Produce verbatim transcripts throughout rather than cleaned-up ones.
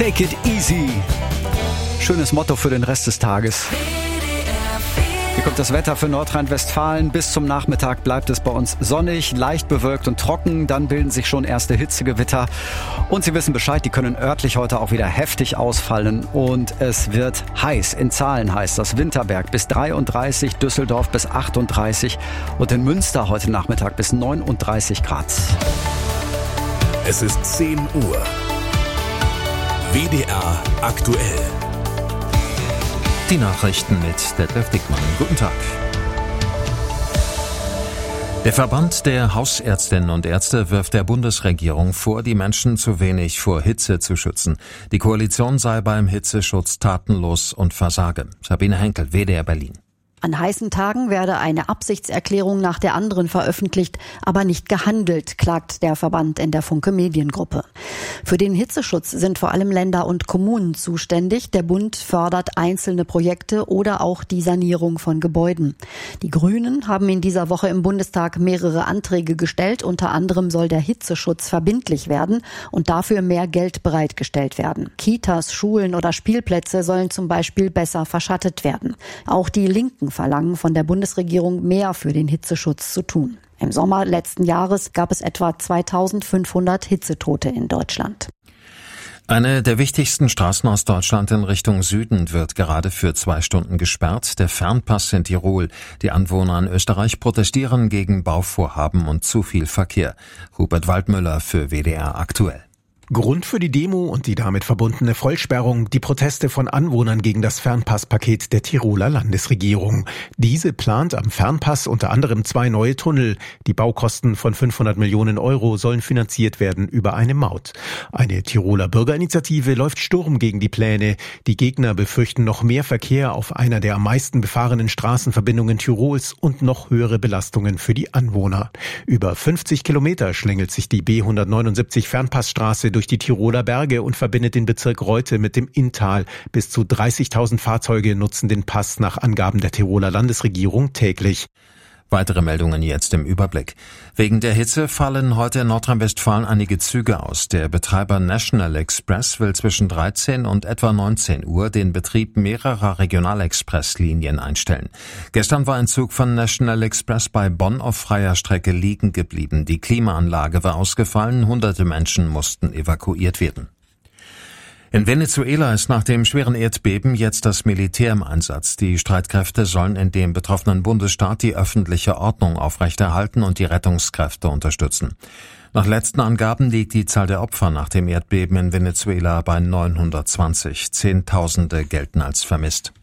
Take it easy. Schönes Motto für den Rest des Tages. Hier kommt das Wetter für Nordrhein-Westfalen. Bis zum Nachmittag bleibt es bei uns sonnig, leicht bewölkt und trocken. Dann bilden sich schon erste Hitzegewitter. Und Sie wissen Bescheid, die können örtlich heute auch wieder heftig ausfallen. Und es wird heiß. In Zahlen heißt das Winterberg bis dreiunddreißig, Düsseldorf bis achtunddreißig und in Münster heute Nachmittag bis neununddreißig Grad. Es ist zehn Uhr. W D R aktuell. Die Nachrichten mit Detlef Dickmann. Guten Tag. Der Verband der Hausärztinnen und Ärzte wirft der Bundesregierung vor, die Menschen zu wenig vor Hitze zu schützen. Die Koalition sei beim Hitzeschutz tatenlos und versage. Sabine Henkel, W D R Berlin. An heißen Tagen werde eine Absichtserklärung nach der anderen veröffentlicht, aber nicht gehandelt, klagt der Verband in der Funke Mediengruppe. Für den Hitzeschutz sind vor allem Länder und Kommunen zuständig. Der Bund fördert einzelne Projekte oder auch die Sanierung von Gebäuden. Die Grünen haben in dieser Woche im Bundestag mehrere Anträge gestellt. Unter anderem soll der Hitzeschutz verbindlich werden und dafür mehr Geld bereitgestellt werden. Kitas, Schulen oder Spielplätze sollen zum Beispiel besser verschattet werden. Auch die Linken verlangen von der Bundesregierung mehr für den Hitzeschutz zu tun. Im Sommer letzten Jahres gab es etwa zweitausendfünfhundert Hitzetote in Deutschland. Eine der wichtigsten Straßen aus Deutschland in Richtung Süden wird gerade für zwei Stunden gesperrt, der Fernpass in Tirol. Die Anwohner in Österreich protestieren gegen Bauvorhaben und zu viel Verkehr. Hubert Waldmüller für W D R aktuell. Grund für die Demo und die damit verbundene Vollsperrung die Proteste von Anwohnern gegen das Fernpasspaket der Tiroler Landesregierung. Diese plant am Fernpass unter anderem zwei neue Tunnel. Die Baukosten von fünfhundert Millionen Euro sollen finanziert werden über eine Maut. Eine Tiroler Bürgerinitiative läuft Sturm gegen die Pläne. Die Gegner befürchten noch mehr Verkehr auf einer der am meisten befahrenen Straßenverbindungen Tirols und noch höhere Belastungen für die Anwohner. Über fünfzig Kilometer schlängelt sich die B hundertneunundsiebzig Fernpassstraße durch die Tiroler Berge und verbindet den Bezirk Reute mit dem Inntal. Bis zu dreißigtausend Fahrzeuge nutzen den Pass nach Angaben der Tiroler Landesregierung täglich. Weitere Meldungen jetzt im Überblick. Wegen der Hitze fallen heute in Nordrhein-Westfalen einige Züge aus. Der Betreiber National Express will zwischen dreizehn und etwa neunzehn Uhr den Betrieb mehrerer Regionalexpresslinien einstellen. Gestern war ein Zug von National Express bei Bonn auf freier Strecke liegen geblieben. Die Klimaanlage war ausgefallen, hunderte Menschen mussten evakuiert werden. In Venezuela ist nach dem schweren Erdbeben jetzt das Militär im Einsatz. Die Streitkräfte sollen in dem betroffenen Bundesstaat die öffentliche Ordnung aufrechterhalten und die Rettungskräfte unterstützen. Nach letzten Angaben liegt die Zahl der Opfer nach dem Erdbeben in Venezuela bei neunhundertzwanzig. Zehntausende gelten als vermisst.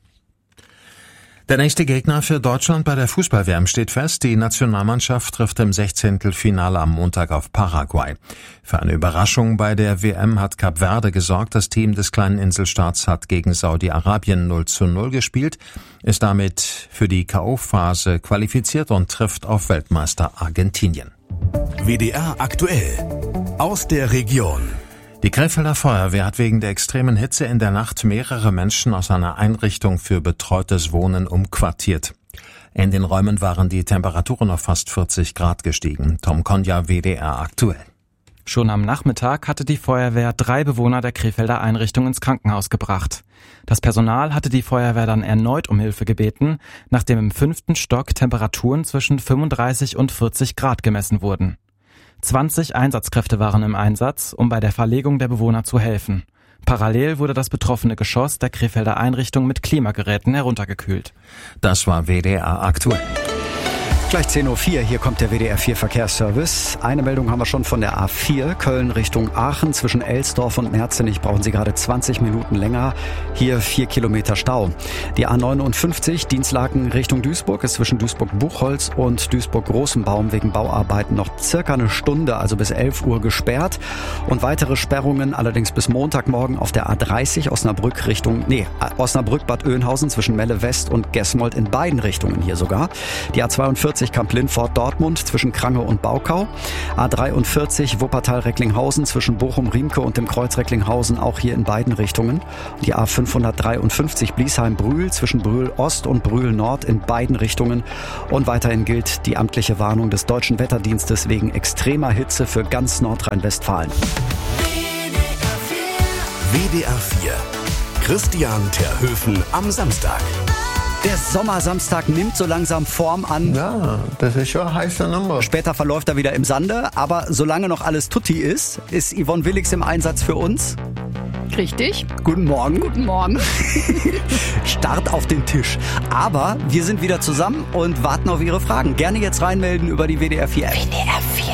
Der nächste Gegner für Deutschland bei der Fußball-W M steht fest. Die Nationalmannschaft trifft im Sechzehntelfinale am Montag auf Paraguay. Für eine Überraschung bei der W M hat Kap Verde gesorgt. Das Team des kleinen Inselstaats hat gegen Saudi-Arabien null zu null gespielt, ist damit für die K O-Phase qualifiziert und trifft auf Weltmeister Argentinien. W D R aktuell aus der Region. Die Krefelder Feuerwehr hat wegen der extremen Hitze in der Nacht mehrere Menschen aus einer Einrichtung für betreutes Wohnen umquartiert. In den Räumen waren die Temperaturen auf fast vierzig Grad gestiegen. Tom Konja, W D R aktuell. Schon am Nachmittag hatte die Feuerwehr drei Bewohner der Krefelder Einrichtung ins Krankenhaus gebracht. Das Personal hatte die Feuerwehr dann erneut um Hilfe gebeten, nachdem im fünften Stock Temperaturen zwischen fünfunddreißig und vierzig Grad gemessen wurden. zwanzig Einsatzkräfte waren im Einsatz, um bei der Verlegung der Bewohner zu helfen. Parallel wurde das betroffene Geschoss der Krefelder Einrichtung mit Klimageräten heruntergekühlt. Das war W D R aktuell. Gleich zehn Uhr vier, hier kommt der W D R vier Verkehrsservice. Eine Meldung haben wir schon von der A vier, Köln Richtung Aachen. Zwischen Elsdorf und Merzenich brauchen Sie gerade zwanzig Minuten länger. Hier vier Kilometer Stau. Die A neunundfünfzig, Dienstlaken Richtung Duisburg, ist zwischen Duisburg-Buchholz und Duisburg-Großenbaum wegen Bauarbeiten noch circa eine Stunde, also bis elf Uhr gesperrt. Und weitere Sperrungen allerdings bis Montagmorgen auf der A dreißig, Osnabrück Richtung, nee, Osnabrück-Bad Oeynhausen zwischen Melle West und Gesmold in beiden Richtungen hier sogar. Die A zweiundvierzig, Kamp-Lindfort-Dortmund zwischen Krange und Baukau. A dreiundvierzig, Wuppertal-Recklinghausen zwischen Bochum-Riemke und dem Kreuz Recklinghausen, auch hier in beiden Richtungen. Die A fünfhundertdreiundfünfzig, Bliesheim-Brühl zwischen Brühl-Ost und Brühl-Nord in beiden Richtungen. Und weiterhin gilt die amtliche Warnung des Deutschen Wetterdienstes wegen extremer Hitze für ganz Nordrhein-Westfalen. W D R vier. Christian Terhöfen am Samstag. Der Sommersamstag nimmt so langsam Form an. Ja, das ist schon eine heiße Nummer. Später verläuft er wieder im Sande. Aber solange noch alles tutti ist, ist Yvonne Willigs im Einsatz für uns. Richtig. Guten Morgen. Guten Morgen. Start auf den Tisch. Aber wir sind wieder zusammen und warten auf Ihre Fragen. Gerne jetzt reinmelden über die W D R vier App. W D R